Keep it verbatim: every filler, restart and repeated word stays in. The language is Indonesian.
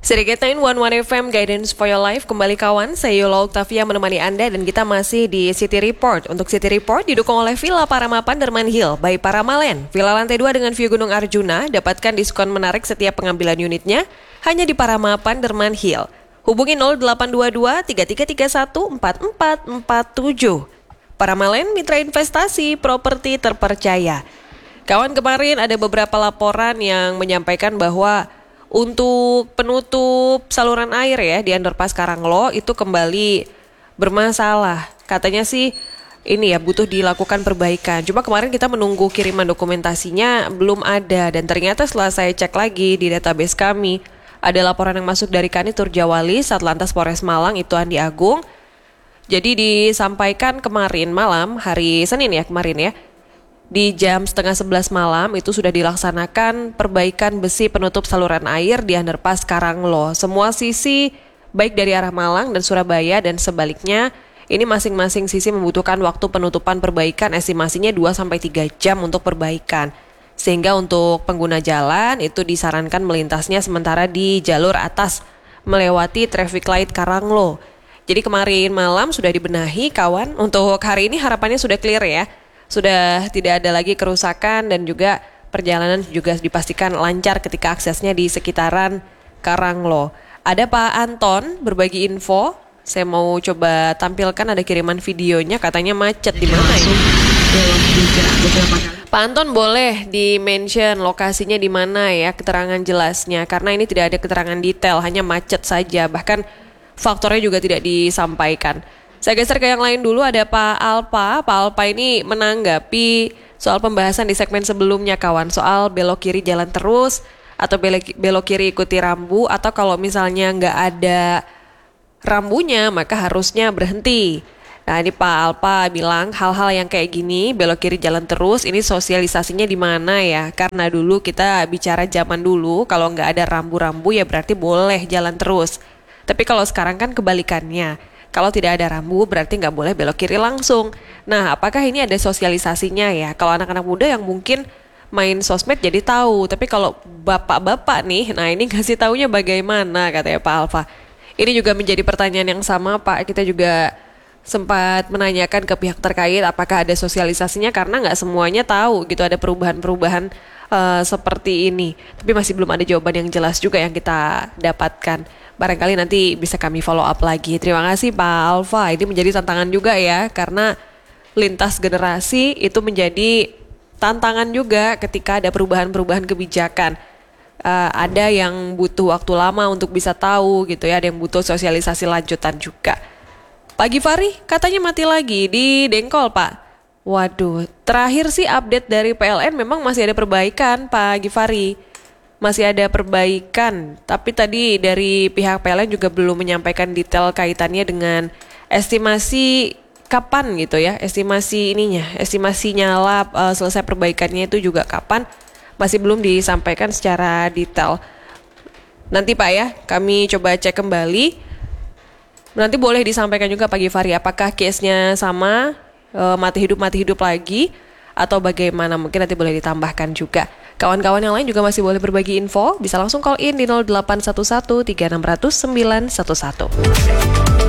Sedikit sembilan satu F M Guidance for Your Life kembali kawan, saya Yola Octavia menemani Anda dan kita masih di City Report. Untuk City Report didukung oleh Villa Parama Panderman Hill by Paramalen. Villa lantai dua dengan view Gunung Arjuna, dapatkan diskon menarik setiap pengambilan unitnya hanya di Parama Panderman Hill. Hubungi nol delapan dua dua tiga tiga tiga satu empat empat empat tujuh. Paramalen mitra investasi properti terpercaya. Kawan, kemarin ada beberapa laporan yang menyampaikan bahwa untuk penutup saluran air ya di underpass Karanglo itu kembali bermasalah. Katanya sih ini ya butuh dilakukan perbaikan. Cuma kemarin kita menunggu kiriman dokumentasinya belum ada. Dan ternyata setelah saya cek lagi di database kami, ada laporan yang masuk dari Kanitur Jawali, Satlantas Polres Malang itu Andi Agung. Jadi disampaikan kemarin malam, hari Senin ya kemarin ya, di jam setengah sebelas malam itu sudah dilaksanakan perbaikan besi penutup saluran air di underpass Karanglo. Semua sisi baik dari arah Malang dan Surabaya dan sebaliknya ini masing-masing sisi membutuhkan waktu penutupan perbaikan estimasinya dua sampai tiga jam untuk perbaikan. Sehingga untuk pengguna jalan itu disarankan melintasnya sementara di jalur atas melewati traffic light Karanglo. Jadi kemarin malam sudah dibenahi kawan. Untuk hari ini harapannya sudah clear ya. Sudah tidak ada lagi kerusakan dan juga perjalanan juga dipastikan lancar ketika aksesnya di sekitaran Karanglo. Ada Pak Anton berbagi info. Saya mau coba tampilkan, ada kiriman videonya, katanya macet di mana ini? Pak Anton boleh di-mention lokasinya di mana ya, keterangan jelasnya, karena ini tidak ada keterangan detail, hanya macet saja, bahkan faktornya juga tidak disampaikan. Saya geser ke yang lain dulu, ada Pak Alpa. Pak Alpa ini menanggapi soal pembahasan di segmen sebelumnya kawan, soal belok kiri jalan terus atau belok, belok kiri ikuti rambu, atau kalau misalnya nggak ada rambunya maka harusnya berhenti. Nah ini Pak Alpa bilang hal-hal yang kayak gini, belok kiri jalan terus, ini sosialisasinya di mana ya? Karena dulu kita bicara zaman dulu, kalau nggak ada rambu-rambu ya berarti boleh jalan terus. Tapi kalau sekarang kan kebalikannya. Kalau tidak ada rambu berarti nggak boleh belok kiri langsung. Nah, apakah ini ada sosialisasinya ya? Kalau anak-anak muda yang mungkin main sosmed jadi tahu. Tapi kalau bapak-bapak nih, nah ini ngasih taunya bagaimana katanya Pak Alfa. Ini juga menjadi pertanyaan yang sama Pak. Kita juga sempat menanyakan ke pihak terkait apakah ada sosialisasinya karena nggak semuanya tahu gitu ada perubahan-perubahan uh, seperti ini. Tapi masih belum ada jawaban yang jelas juga yang kita dapatkan. Barangkali nanti bisa kami follow up lagi. Terima kasih Pak Alfa. Ini menjadi tantangan juga ya, karena lintas generasi itu menjadi tantangan juga ketika ada perubahan-perubahan kebijakan. Uh, ada yang butuh waktu lama untuk bisa tahu gitu ya, ada yang butuh sosialisasi lanjutan juga. Pak Gifari katanya mati lagi di Dengkol Pak. Waduh, terakhir sih update dari P L N memang masih ada perbaikan Pak Gifari. Masih ada perbaikan, tapi tadi dari pihak P L N juga belum menyampaikan detail kaitannya dengan estimasi kapan gitu ya, estimasi ininya, estimasi nyala uh, selesai perbaikannya itu juga kapan, masih belum disampaikan secara detail. Nanti Pak ya, kami coba cek kembali. Nanti boleh disampaikan juga Pak Gifari, apakah case-nya sama, uh, mati hidup mati hidup lagi, atau bagaimana, mungkin nanti boleh ditambahkan juga. Kawan-kawan yang lain juga masih boleh berbagi info, bisa langsung call in di nol delapan satu satu tiga enam nol nol sembilan satu satu.